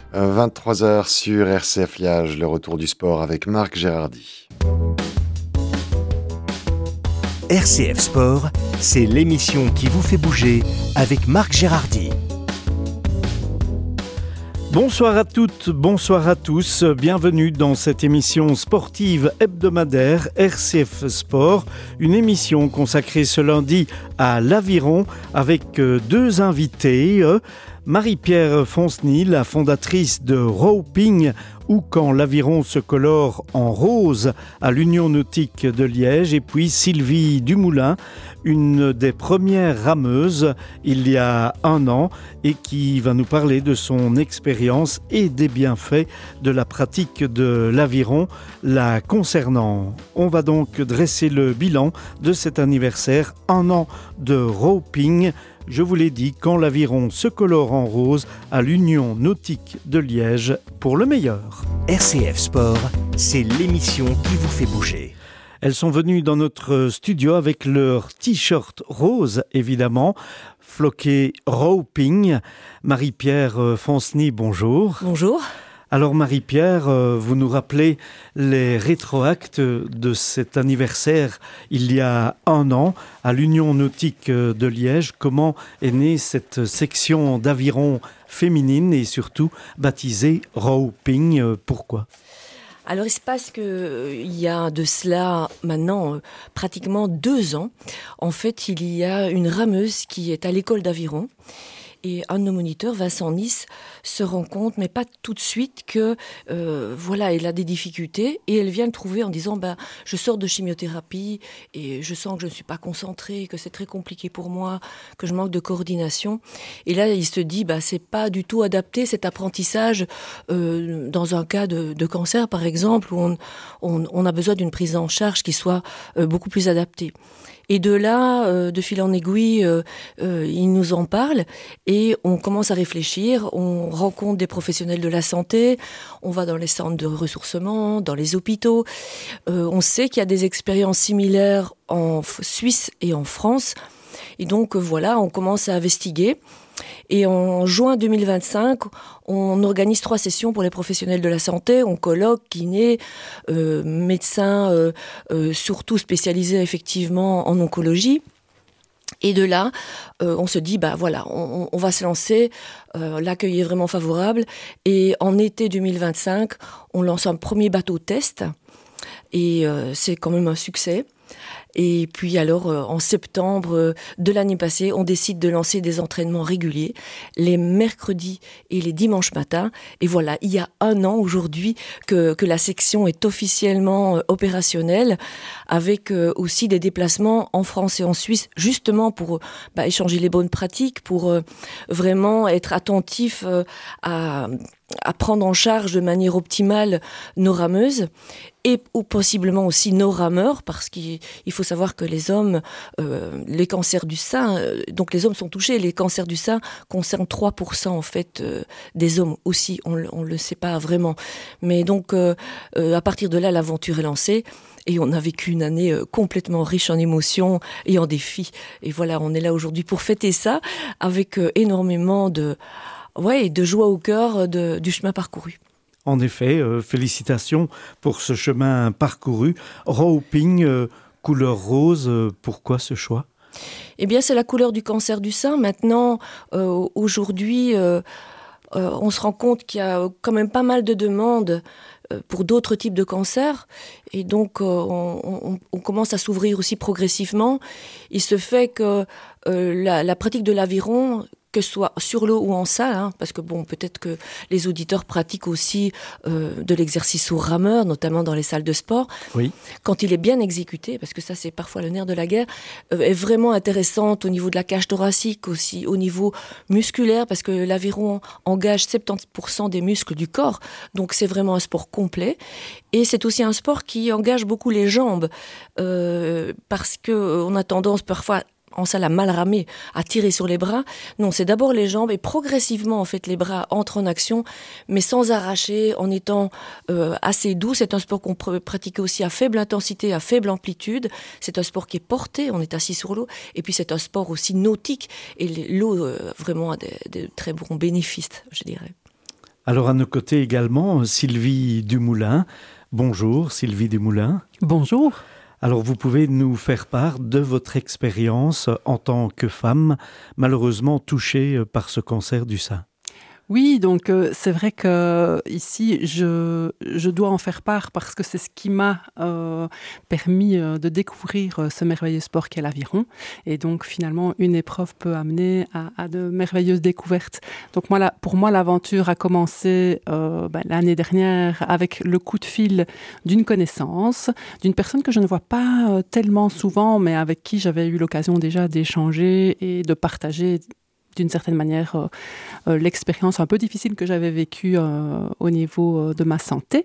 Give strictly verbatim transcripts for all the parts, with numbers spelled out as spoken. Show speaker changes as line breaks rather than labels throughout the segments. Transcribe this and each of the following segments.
vingt-trois heures sur R C F Liage, le retour du sport avec Marc Gérardy.
R C F Sport, c'est l'émission qui vous fait bouger avec Marc Gérardy.
Bonsoir à toutes, bonsoir à tous, bienvenue dans cette émission sportive hebdomadaire R C F Sport, une émission consacrée ce lundi à l'aviron avec deux invités, Marie-Pierre Fonceny, la fondatrice de Roping, ou quand l'aviron se colore en rose à l'Union nautique de Liège, et puis Sylvie Dumoulin, une des premières rameuses il y a un an et qui va nous parler de son expérience et des bienfaits de la pratique de l'aviron la concernant. On va donc dresser le bilan de cet anniversaire, un an de Roping. Je vous l'ai dit, quand l'aviron se colore en rose à l'Union nautique de Liège pour le meilleur.
R C F Sport, c'est l'émission qui vous fait bouger.
Elles sont venues dans notre studio avec leur t-shirt rose, évidemment, floqué Roping. Marie-Pierre Fonceny, bonjour.
Bonjour.
Alors Marie-Pierre, vous nous rappelez les rétroactes de cet anniversaire il y a un an à l'Union nautique de Liège. Comment est née cette section d'aviron féminine et surtout baptisée Roping? Pourquoi ?
Alors il se passe qu'il y a de cela maintenant euh, pratiquement deux ans, en fait il y a une rameuse qui est à l'école d'aviron. Et un de nos moniteurs, Vincent Nice, se rend compte, mais pas tout de suite, que euh, voilà, elle a des difficultés. Et elle vient le trouver en disant bah, « je sors de chimiothérapie et je sens que je ne suis pas concentrée, que c'est très compliqué pour moi, que je manque de coordination. » Et là, il se dit bah, « c'est pas du tout adapté cet apprentissage euh, dans un cas de, de cancer, par exemple, où on, on, on a besoin d'une prise en charge qui soit euh, beaucoup plus adaptée. » Et de là, euh, de fil en aiguille, euh, euh, il nous en parle et on commence à réfléchir. On rencontre des professionnels de la santé, on va dans les centres de ressourcement, dans les hôpitaux. Euh, on sait qu'il y a des expériences similaires en Suisse et en France. Et donc euh, voilà, on commence à investiguer. Et en juin deux mille vingt-cinq, on organise trois sessions pour les professionnels de la santé, on colloque, kinés, euh, médecins, euh, euh, surtout spécialisés effectivement en oncologie. Et de là, euh, on se dit, bah voilà, on, on va se lancer, euh, l'accueil est vraiment favorable. Et en été deux mille vingt-cinq, on lance un premier bateau test, et euh, c'est quand même un succès. Et puis alors, euh, en septembre euh, de l'année passée, on décide de lancer des entraînements réguliers, les mercredis et les dimanches matins. Et voilà, il y a un an aujourd'hui que, que la section est officiellement euh, opérationnelle, avec euh, aussi des déplacements en France et en Suisse, justement pour bah, échanger les bonnes pratiques, pour euh, vraiment être attentif euh, à... à prendre en charge de manière optimale nos rameuses et ou possiblement aussi nos rameurs, parce qu'il il faut savoir que les hommes, euh, les cancers du sein, euh, donc les hommes sont touchés, les cancers du sein concernent trois pour cent en fait euh, des hommes aussi, on ne le sait pas vraiment. Mais donc euh, euh, à partir de là, l'aventure est lancée. Et on a vécu une année euh, complètement riche en émotions et en défis. Et voilà, on est là aujourd'hui pour fêter ça avec euh, énormément de... Ouais, de joie au cœur de, du chemin parcouru.
En effet, euh, félicitations pour ce chemin parcouru. Roping, euh, couleur rose, euh, pourquoi ce choix ?
Eh bien, c'est la couleur du cancer du sein. Maintenant, euh, aujourd'hui, euh, euh, on se rend compte qu'il y a quand même pas mal de demandes euh, pour d'autres types de cancers. Et donc, euh, on, on, on commence à s'ouvrir aussi progressivement. Il se fait que euh, la, la pratique de l'aviron, que ce soit sur l'eau ou en salle, hein, parce que bon, peut-être que les auditeurs pratiquent aussi euh, de l'exercice au rameur, notamment dans les salles de sport.
Oui.
Quand il est bien exécuté, parce que ça c'est parfois le nerf de la guerre, euh, est vraiment intéressante au niveau de la cage thoracique, aussi au niveau musculaire, parce que l'aviron engage soixante-dix pour cent des muscles du corps, donc c'est vraiment un sport complet. Et c'est aussi un sport qui engage beaucoup les jambes, euh, parce qu'on a tendance parfois en salle à mal ramer, à tirer sur les bras. Non, c'est d'abord les jambes et progressivement, en fait, les bras entrent en action, mais sans arracher, en étant euh, assez doux. C'est un sport qu'on peut pratiquer aussi à faible intensité, à faible amplitude. C'est un sport qui est porté, on est assis sur l'eau. Et puis, c'est un sport aussi nautique. Et l'eau, euh, vraiment, a des, des très bons bénéfices, je dirais.
Alors à nos côtés également, Sylvie Dumoulin. Bonjour Sylvie Dumoulin.
Bonjour.
Alors vous pouvez nous faire part de votre expérience en tant que femme, malheureusement touchée par ce cancer du sein.
Oui, donc euh, c'est vrai que ici je, je dois en faire part parce que c'est ce qui m'a euh, permis euh, de découvrir euh, ce merveilleux sport qu'est l'aviron. Et donc finalement une épreuve peut amener à, à de merveilleuses découvertes. Donc moi, là, pour moi l'aventure a commencé euh, ben, l'année dernière avec le coup de fil d'une connaissance, d'une personne que je ne vois pas euh, tellement souvent, mais avec qui j'avais eu l'occasion déjà d'échanger et de partager d'une certaine manière euh, euh, l'expérience un peu difficile que j'avais vécue euh, au niveau euh, de ma santé.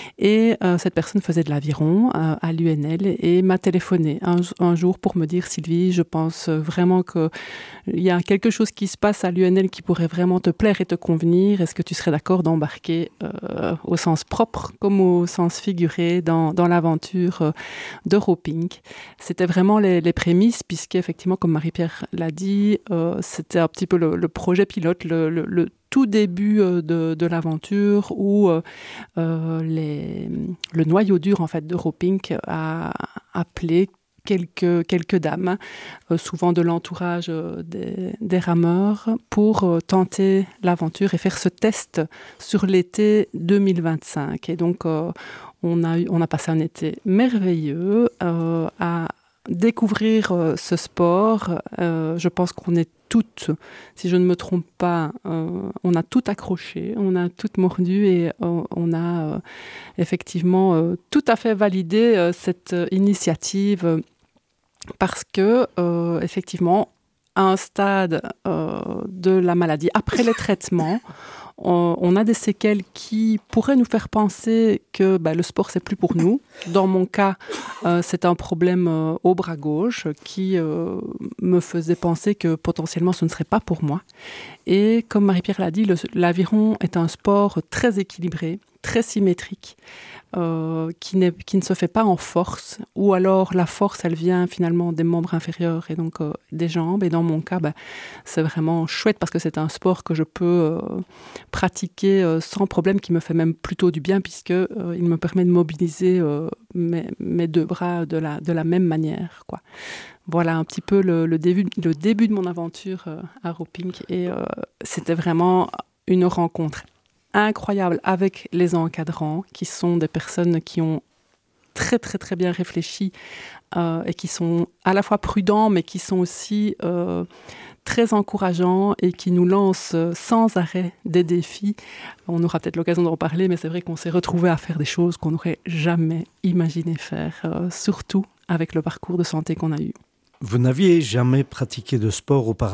Et euh, cette personne faisait de l'aviron euh, à l'U N L et m'a téléphoné un, un jour pour me dire « Sylvie, je pense vraiment qu'il y a quelque chose qui se passe à l'U N L qui pourrait vraiment te plaire et te convenir. Est-ce que tu serais d'accord d'embarquer euh, au sens propre comme au sens figuré dans, dans l'aventure euh, de roping ?» C'était vraiment les, les prémices puisqu'effectivement, comme Marie-Pierre l'a dit, euh, c'était un petit peu le, le projet pilote, le, le, le tout début de, de l'aventure où euh, les, le noyau dur en fait de roping a appelé quelques, quelques dames, euh, souvent de l'entourage euh, des, des rameurs, pour euh, tenter l'aventure et faire ce test sur l'été deux mille vingt-cinq. Et donc euh, on, a eu, on a passé un été merveilleux euh, à découvrir euh, ce sport. Euh, je pense qu'on est toutes, si je ne me trompe pas, euh, on a tout accroché, on a tout mordu et euh, on a euh, effectivement euh, tout à fait validé euh, cette initiative euh, parce que, euh, effectivement, à un stade euh, de la maladie, après les traitements, on, on a des séquelles qui pourraient nous faire penser que bah, le sport, c'est plus pour nous. Dans mon cas, euh, c'est un problème euh, au bras gauche qui euh, me faisait penser que potentiellement, ce ne serait pas pour moi. Et comme Marie-Pierre l'a dit, le, l'aviron est un sport très équilibré, très symétrique, euh, qui, n'est, qui ne se fait pas en force, ou alors la force, elle vient finalement des membres inférieurs et donc euh, des jambes. Et dans mon cas, bah, c'est vraiment chouette parce que c'est un sport que je peux euh, pratiquer euh, sans problème, qui me fait même plutôt du bien puisque euh, il me permet de mobiliser euh, mes, mes deux bras de la, de la même manière, quoi. Voilà un petit peu le, le, début, le début de mon aventure euh, à roping. Et euh, c'était vraiment une rencontre incroyable avec les encadrants, qui sont des personnes qui ont très très très bien réfléchi euh, et qui sont à la fois prudents, mais qui sont aussi euh, très encourageants et qui nous lancent sans arrêt des défis. On aura peut-être l'occasion d'en reparler, mais c'est vrai qu'on s'est retrouvés à faire des choses qu'on n'aurait jamais imaginé faire, euh, surtout avec le parcours de santé qu'on a eu.
Vous n'aviez jamais pratiqué de sport auparavant ?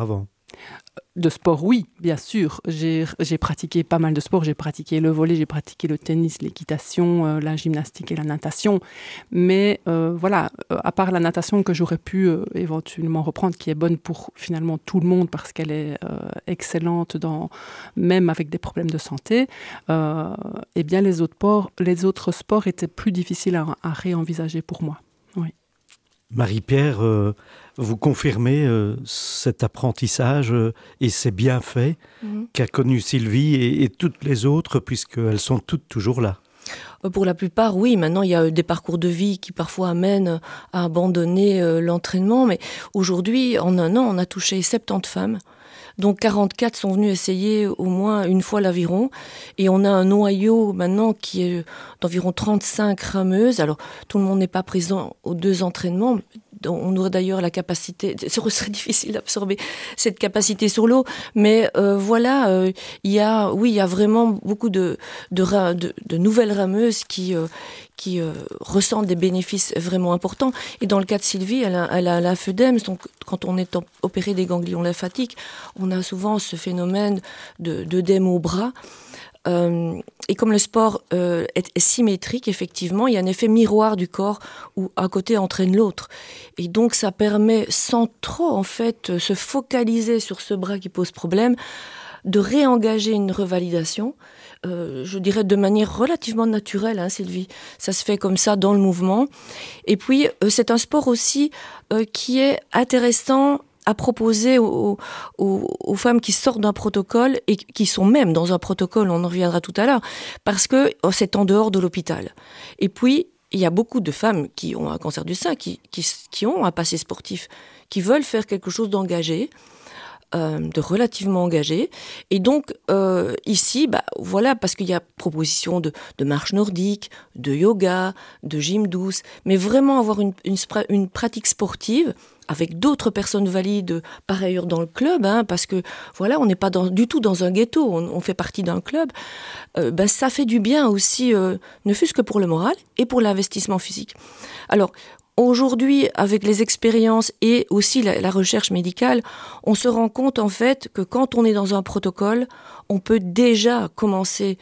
De sport, oui, bien sûr. J'ai, j'ai pratiqué pas mal de sports. J'ai pratiqué le volley, j'ai pratiqué le tennis, l'équitation, euh, la gymnastique et la natation. Mais euh, voilà, euh, à part la natation que j'aurais pu euh, éventuellement reprendre, qui est bonne pour finalement tout le monde parce qu'elle est euh, excellente, dans, même avec des problèmes de santé, euh, eh bien les autres, sports, les autres sports étaient plus difficiles à, à réenvisager pour moi. Oui.
Marie-Pierre, euh, vous confirmez euh, cet apprentissage euh, et ces bienfaits mmh. qu'a connu Sylvie et, et toutes les autres, puisqu'elles sont toutes toujours là.
Pour la plupart, oui. Maintenant, il y a des parcours de vie qui parfois amènent à abandonner euh, l'entraînement. Mais aujourd'hui, en un an, on a touché soixante-dix femmes. Donc quarante-quatre sont venus essayer au moins une fois l'aviron. Et on a un noyau maintenant qui est d'environ trente-cinq rameuses. Alors, tout le monde n'est pas présent aux deux entraînements. On aurait d'ailleurs la capacité, ce serait difficile d'absorber cette capacité sur l'eau, mais euh, voilà, euh, il y a, oui, il y a vraiment beaucoup de, de, de, de nouvelles rameuses qui, euh, qui euh, ressentent des bénéfices vraiment importants. Et dans le cas de Sylvie, elle a, elle a l'infœdème, donc quand on est opéré des ganglions lymphatiques, on a souvent ce phénomène de, d'œdème au bras. Euh, et comme le sport euh, est, est symétrique, effectivement, il y a un effet miroir du corps où un côté entraîne l'autre. Et donc, ça permet, sans trop, en fait, se focaliser sur ce bras qui pose problème, de réengager une revalidation, euh, je dirais de manière relativement naturelle, hein, Sylvie. Ça se fait comme ça dans le mouvement. Et puis, euh, c'est un sport aussi euh, qui est intéressant à proposer aux, aux, aux femmes qui sortent d'un protocole et qui sont même dans un protocole, on en reviendra tout à l'heure, parce que c'est en dehors de l'hôpital. Et puis, il y a beaucoup de femmes qui ont un cancer du sein, qui, qui, qui ont un passé sportif, qui veulent faire quelque chose d'engagé, euh, de relativement engagé. Et donc, euh, ici, bah, voilà, parce qu'il y a proposition de, de marche nordique, de yoga, de gym douce, mais vraiment avoir une, une, une pratique sportive avec d'autres personnes valides par ailleurs dans le club, hein, parce que voilà, on n'est pas dans, du tout dans un ghetto, on, on fait partie d'un club, euh, ben, ça fait du bien aussi, euh, ne fût-ce que pour le moral et pour l'investissement physique. Alors, aujourd'hui, avec les expériences et aussi la, la recherche médicale, on se rend compte en fait que quand on est dans un protocole, on peut déjà commencer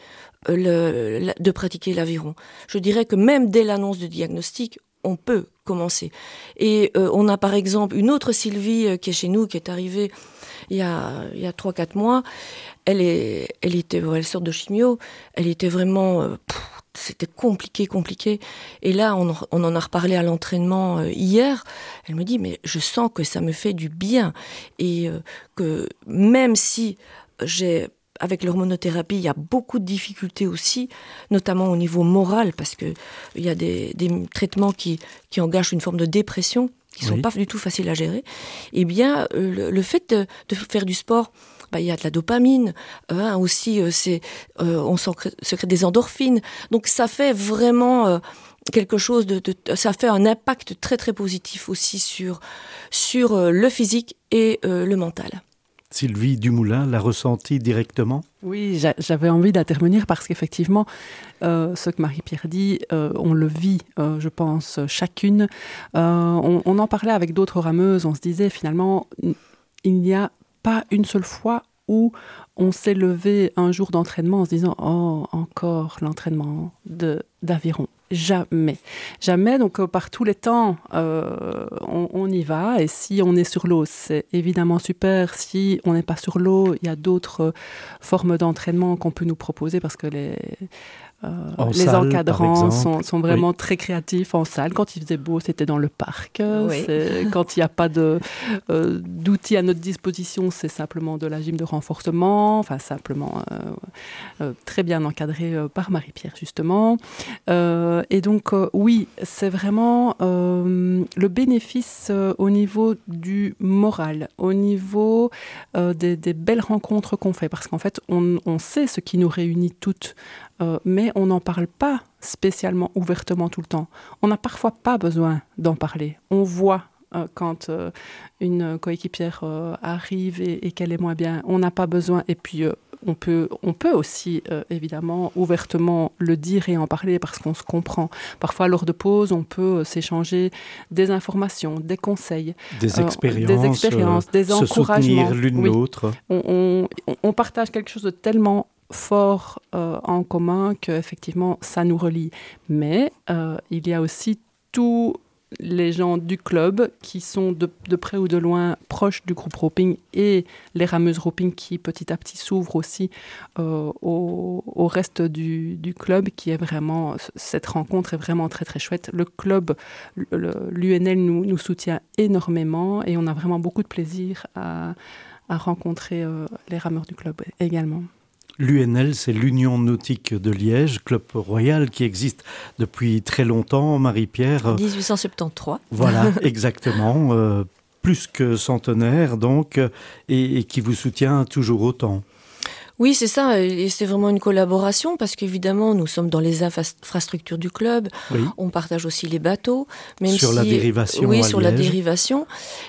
le, le, de pratiquer l'aviron. Je dirais que même dès l'annonce du diagnostic, on peut commencer. Et euh, on a par exemple une autre Sylvie euh, qui est chez nous, qui est arrivée il y a, il y a trois quatre mois. Elle, est, elle était, elle sort de chimio, elle était vraiment... Euh, pff, c'était compliqué, compliqué. Et là, on, on en a reparlé à l'entraînement euh, hier. Elle me dit, mais je sens que ça me fait du bien. Et euh, que même si j'ai... Avec l'hormonothérapie, il y a beaucoup de difficultés aussi, notamment au niveau moral, parce qu'il y a des, des traitements qui, qui engagent une forme de dépression, qui ne sont oui. pas du tout faciles à gérer. Eh bien, le, le fait de, de faire du sport, bah, il y a de la dopamine, hein, aussi, euh, c'est, euh, on secrète des endorphines. Donc, ça fait vraiment... Euh, quelque chose de, de... Ça fait un impact très, très positif aussi sur, sur euh, le physique et euh, le mental.
Sylvie Dumoulin l'a ressenti directement ?
Oui, j'avais envie d'intervenir parce qu'effectivement, euh, ce que Marie-Pierre dit, euh, on le vit, euh, je pense, chacune. Euh, on, on en parlait avec d'autres rameuses, on se disait finalement, il n'y a pas une seule fois où on s'est levé un jour d'entraînement en se disant « Oh, encore l'entraînement de, d'aviron ». Jamais. Jamais, donc euh, par tous les temps, euh, on, on y va. Et si on est sur l'eau, c'est évidemment super. Si on n'est pas sur l'eau, il y a d'autres euh, formes d'entraînement qu'on peut nous proposer parce que les... Euh, les salle, encadrants sont, sont vraiment oui. très créatifs en salle. Quand il faisait beau, c'était dans le parc. Oui. C'est, quand il n'y a pas de, euh, d'outils à notre disposition, c'est simplement de la gym de renforcement, enfin simplement euh, euh, très bien encadré euh, par Marie-Pierre, justement. Euh, et donc, euh, oui, c'est vraiment euh, le bénéfice euh, au niveau du moral, au niveau euh, des, des belles rencontres qu'on fait. Parce qu'en fait, on, on sait ce qui nous réunit toutes. Euh, mais on n'en parle pas spécialement ouvertement tout le temps. On n'a parfois pas besoin d'en parler. On voit euh, quand euh, une coéquipière euh, arrive et, et qu'elle est moins bien, on n'a pas besoin. Et puis, euh, on, peut, on peut aussi, euh, évidemment, ouvertement le dire et en parler parce qu'on se comprend. Parfois, lors de pause, on peut euh, s'échanger des informations, des conseils.
Des
euh,
expériences,
des, expériences, des
se
encouragements.
soutenir l'une
oui.
l'autre.
On, on, on partage quelque chose de tellement fort euh, en commun qu'effectivement ça nous relie. Mais euh, il y a aussi tous les gens du club qui sont de, de près ou de loin proches du groupe roping et les rameuses roping qui petit à petit s'ouvrent aussi euh, au, au reste du, du club qui est vraiment, cette rencontre est vraiment très très chouette. Le club, le, l'U N L nous, nous soutient énormément et on a vraiment beaucoup de plaisir à, à rencontrer euh, les rameurs du club également.
L'U N L, c'est l'Union Nautique de Liège, club royal qui existe depuis très longtemps, Marie-Pierre.
dix-huit cent soixante-treize.
Voilà, exactement. Euh, plus que centenaire, donc, et, et qui vous soutient toujours autant.
Oui, c'est ça, et c'est vraiment une collaboration parce qu'évidemment, nous sommes dans les infrastructures du club, oui. On partage aussi les bateaux. Même
sur
si,
la dérivation
Oui,
à
sur
Liège.
la dérivation.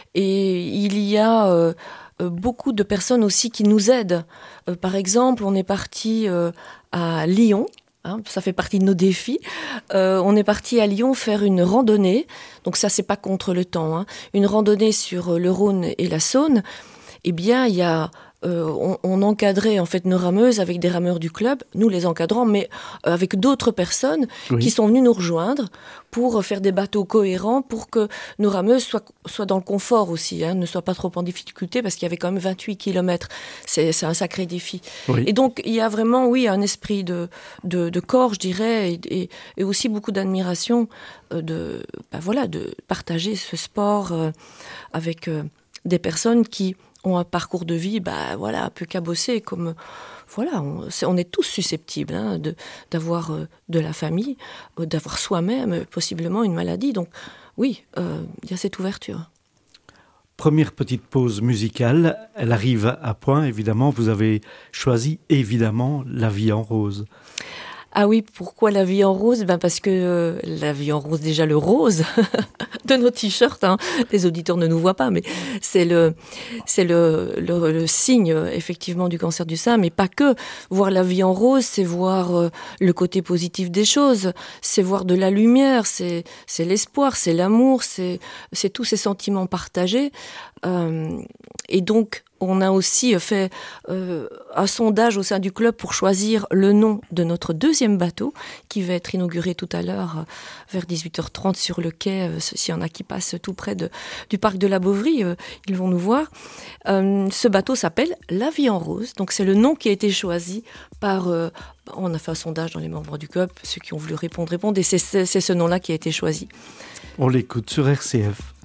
Et il y a euh, beaucoup de personnes aussi qui nous aident. Euh, par exemple, on est parti euh, à Lyon. Hein, ça fait partie de nos défis. Euh, on est parti à Lyon faire une randonnée. Donc ça, c'est pas contre le temps. Hein. Une randonnée sur le Rhône et la Saône. Eh bien, il y a... Euh, on, on encadrait en fait nos rameuses avec des rameurs du club, nous les encadrants, mais euh, avec d'autres personnes oui. qui sont venues nous rejoindre pour faire des bateaux cohérents, pour que nos rameuses soient, soient dans le confort aussi, hein, ne soient pas trop en difficulté, parce qu'il y avait quand même vingt-huit kilomètres. C'est, c'est un sacré défi. Oui. Et donc, il y a vraiment, oui, un esprit de, de, de corps, je dirais, et, et, et aussi beaucoup d'admiration euh, de, ben voilà, de partager ce sport euh, avec... Euh, des personnes qui ont un parcours de vie, bah voilà, un peu cabossé, comme voilà, on, c'est, on est tous susceptibles hein, de, d'avoir euh, de la famille, euh, d'avoir soi-même euh, possiblement une maladie. Donc oui, euh, il y a cette ouverture.
Première petite pause musicale, elle arrive à point, évidemment. Vous avez choisi, évidemment, La vie en rose.
Ah oui, pourquoi La vie en rose? Ben parce que euh, La vie en rose, déjà le rose de nos t-shirts, hein. Les auditeurs ne nous voient pas, mais c'est le, c'est le, le, le signe effectivement du cancer du sein, mais pas que. Voir la vie en rose, c'est voir euh, le côté positif des choses, c'est voir de la lumière, c'est, c'est l'espoir, c'est l'amour, c'est, c'est tous ces sentiments partagés. Euh, et donc, on a aussi fait euh, un sondage au sein du club pour choisir le nom de notre deuxième bateau qui va être inauguré tout à l'heure euh, vers dix-huit heures trente sur le quai. Euh, S'il y en a qui passent tout près de, du parc de la Bovry, euh, ils vont nous voir. Euh, ce bateau s'appelle La vie en rose. Donc c'est le nom qui a été choisi par... Euh, on a fait un sondage dans les membres du club. Ceux qui ont voulu répondre, répondent. Et c'est, c'est, c'est ce nom-là qui a été choisi.
On l'écoute sur R C F.